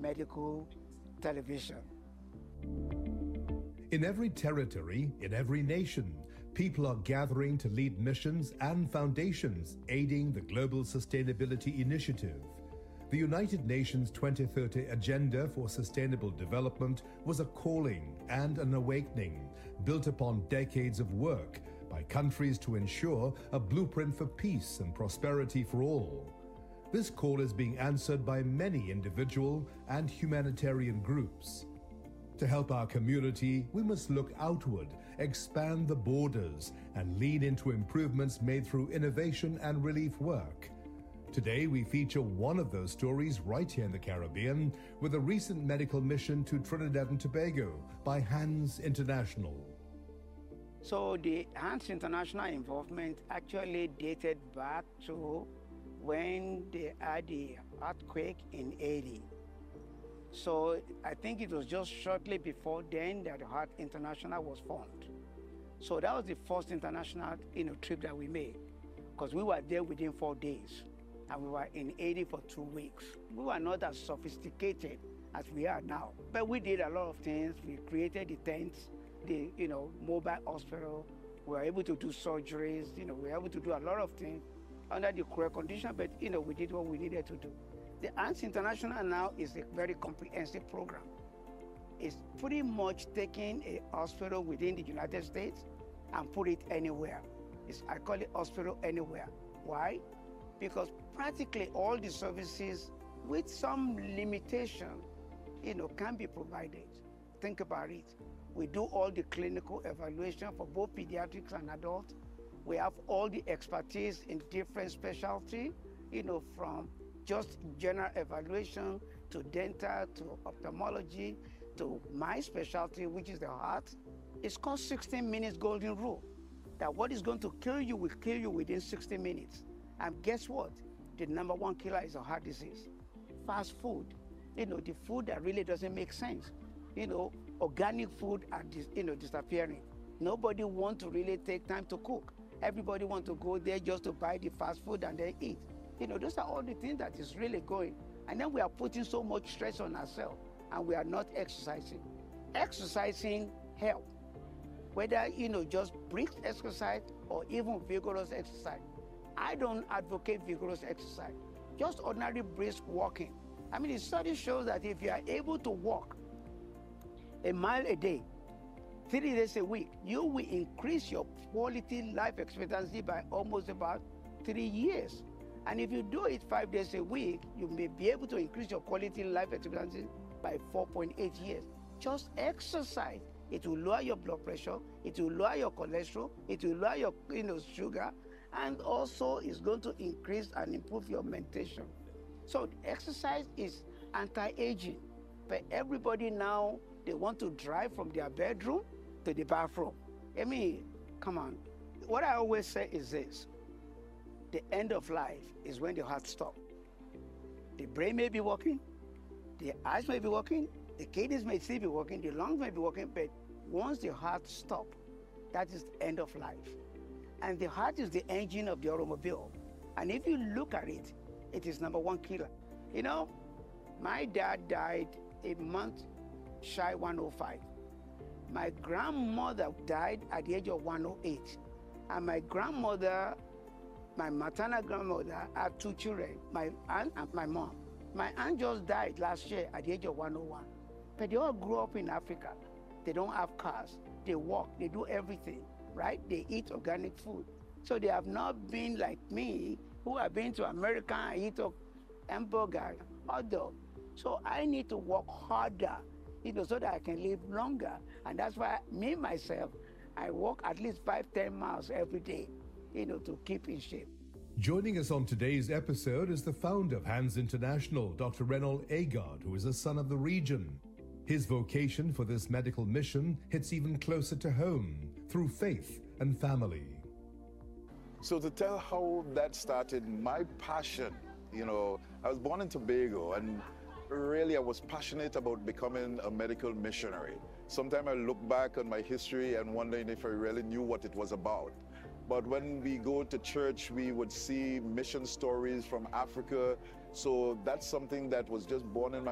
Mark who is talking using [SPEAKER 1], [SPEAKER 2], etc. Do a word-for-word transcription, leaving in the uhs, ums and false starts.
[SPEAKER 1] medical television.
[SPEAKER 2] In every territory, in every nation, people are gathering to lead missions and foundations aiding the Global Sustainability Initiative. The United Nations twenty thirty Agenda for Sustainable Development was a calling and an awakening built upon decades of work by countries to ensure a blueprint for peace and prosperity for all. This call is being answered by many individual and humanitarian groups. To help our community, we must look outward, expand the borders, and lean into improvements made through innovation and relief work. Today, we feature one of those stories right here in the Caribbean with a recent medical mission to Trinidad and Tobago by Hands International.
[SPEAKER 1] So the Hands International involvement actually dated back to when they had the earthquake in Haiti. So I think it was just shortly before then that the Heart International was formed. So that was the first international you know, trip that we made, because we were there within four days, and we were in Haiti for two weeks. We were not as sophisticated as we are now, but we did a lot of things. We created the tents, the you know mobile hospital. We were able to do surgeries. You know, we were able to do a lot of things under the cruel condition, but you know, we did what we needed to do. The Hands International now is a very comprehensive program. It's pretty much taking a hospital within the United States and put it anywhere. It's, I call it hospital anywhere. Why? Because practically all the services, with some limitation, you know, can be provided. Think about it. We do all the clinical evaluation for both pediatrics and adults. We have all the expertise in different specialty, you know, from just general evaluation to dental to ophthalmology to my specialty, which is the heart. It's called sixteen minutes golden rule, that what is going to kill you will kill you within sixty minutes. And guess what? The number one killer is a heart disease. Fast food, you know, the food that really doesn't make sense. You know, organic food are dis, you know, disappearing. Nobody wants to really take time to cook. Everybody wants to go there just to buy the fast food and then eat. You know, those are all the things that is really going. And then we are putting so much stress on ourselves and we are not exercising. Exercising helps. Whether, you know, just brisk exercise or even vigorous exercise. I don't advocate vigorous exercise, just ordinary brisk walking. I mean, the study shows that if you are able to walk a mile a day, three days a week, you will increase your quality life expectancy by almost about three years. And if you do it five days a week, you may be able to increase your quality life expectancy by four point eight years. Just exercise. It will lower your blood pressure, it will lower your cholesterol, it will lower your you know, sugar, and also it's going to increase and improve your mentation. So exercise is anti-aging. But everybody now, they want to drive from their bedroom to the bathroom. I mean, come on. What I always say is this: the end of life is when the heart stops. The brain may be working, the eyes may be working, the kidneys may still be working, the lungs may be working, but once the heart stops, that is the end of life. And the heart is the engine of the automobile. And if you look at it, it is number one killer. You know, my dad died a month shy one oh five. My grandmother died at the age of one oh eight. And my grandmother, my maternal grandmother, had two children, my aunt and my mom. My aunt just died last year at the age of one oh one. But they all grew up in Africa. They don't have cars. They walk. They do everything, right? They eat organic food. So they have not been like me, who have been to America and eat a hamburger, hot dog. So I need to work harder, you know, so that I can live longer. And that's why me, myself, I walk at least five, ten miles every day, you know, to keep in shape.
[SPEAKER 2] Joining us on today's episode is the founder of Hands International, Doctor Reynold Agard, who is a son of the region. His vocation for this medical mission hits even closer to home through faith and family.
[SPEAKER 3] So to tell how that started, my passion, you know, I was born in Tobago, and really I was passionate about becoming a medical missionary. Sometimes I look back on my history and wondering if I really knew what it was about. But when we go to church, we would see mission stories from Africa. So that's something that was just born in my